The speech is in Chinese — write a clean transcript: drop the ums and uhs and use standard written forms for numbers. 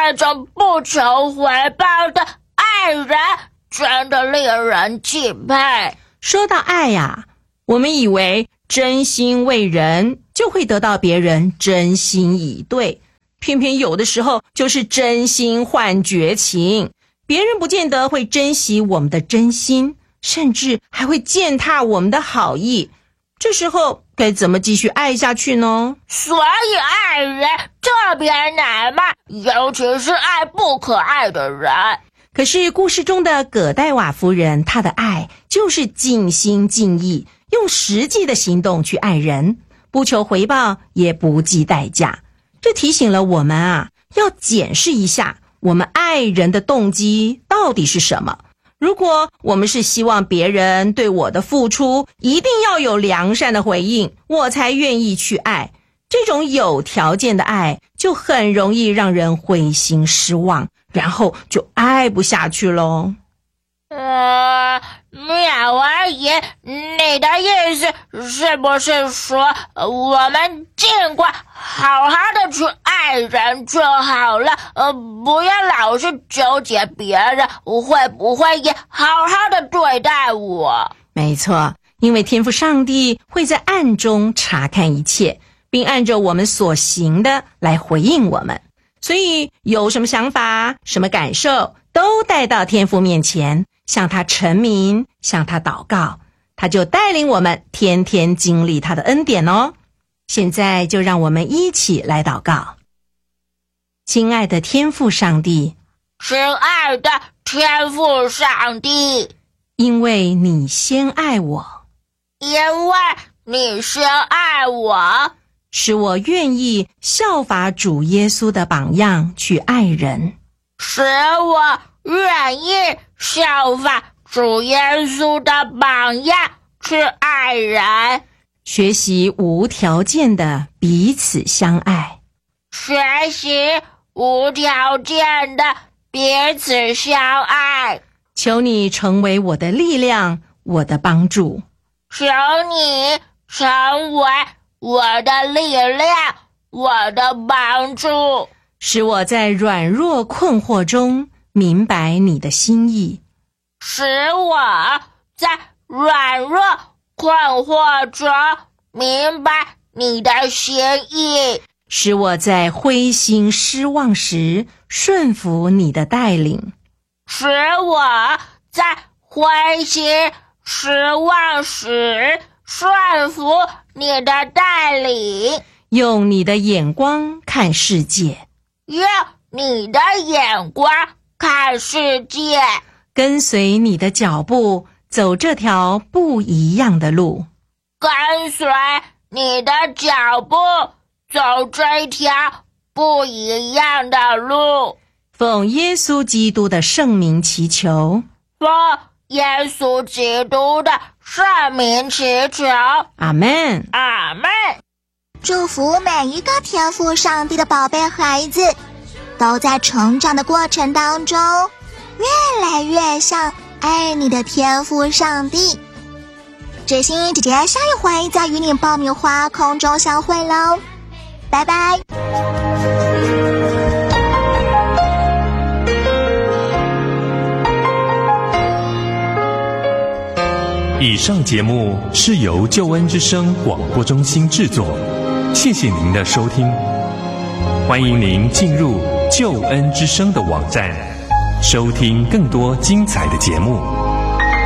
这种不求回报的爱人真的令人敬佩。 说到爱呀，我们以为真心为人就会得到别人真心以对，偏偏有的时候就是真心换绝情，别人不见得会珍惜我们的真心，甚至还会践踏我们的好意。这时候该怎么继续爱下去呢？ 所以爱人特别难嘛，尤其是爱不可爱的人。 可是故事中的葛代瓦夫人，她的爱就是尽心尽意，用实际的行动去爱人，不求回报，也不计代价。这提醒了我们啊，要检视一下我们爱人的动机到底是什么。如果我们是希望别人对我的付出一定要有良善的回应，我才愿意去爱，这种有条件的爱就很容易让人灰心失望，然后就爱不下去咯。 妙阿姨，你的意思是不是说我们尽管好好的去爱人就好了，不要老是纠结别人会不会也好好的对待我？ 没错，因为天父上帝会在暗中查看一切，并按着我们所行的来回应我们。所以有什么想法、什么感受，都带到天父面前，向他陈明，向他祷告，他就带领我们天天经历他的恩典哦。现在就让我们一起来祷告。亲爱的天父上帝， 亲爱的天父上帝， 因为你先爱我， 因为你先爱我， 使我愿意效法主耶稣的榜样去爱人， 使我愿意效法主耶稣的榜样去爱人， 学习无条件的彼此相爱， 学习无条件的彼此相爱。 求你成为我的力量，我的帮助。 求你成为我的力量，我的帮助， 使我在软弱困惑中明白你的心意， 使我在软弱困惑中明白你的心意， 使我在灰心失望时顺服你的带领， 使我在灰心失望时顺服你的带领， 用你的眼光看世界， 用你的眼光看世界， 跟随你的脚步走这条不一样的路， 跟随你的脚步走这条不一样的路。 奉耶稣基督的圣名祈求， 奉耶稣基督的圣名祈求， 阿们， 阿们。 祝福每一个天父上帝的宝贝孩子，都在成长的过程当中，越来越像爱你的天父上帝。知心姐姐下一回再与你爆米花空中相会喽，拜拜。 以上节目是由救恩之声广播中心制作，谢谢您的收听。欢迎您进入救恩之声的网站，收听更多精彩的节目。